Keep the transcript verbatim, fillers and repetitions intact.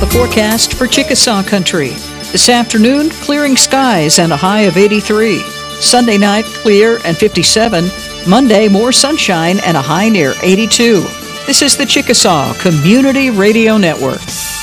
the forecast for Chickasaw Country. This afternoon, clearing skies and a high of eighty-three. Sunday night, clear and fifty-seven. Monday, more sunshine and a high near eighty-two. This is the Chickasaw Community Radio Network.